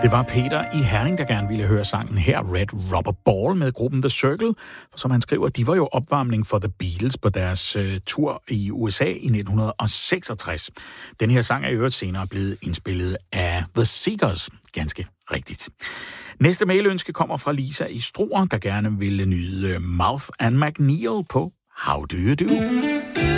Det var Peter i Herning, der gerne ville høre sangen her, Red Rubber Ball, med gruppen The Circle. For som han skriver, de var jo opvarmning for The Beatles på deres tur i USA i 1966. Den her sang er i øvrigt senere blevet indspillet af The Seekers. Ganske rigtigt. Næste mailønske kommer fra Lisa i Struer, der gerne ville nyde Mouth and McNeil på How Do You Do?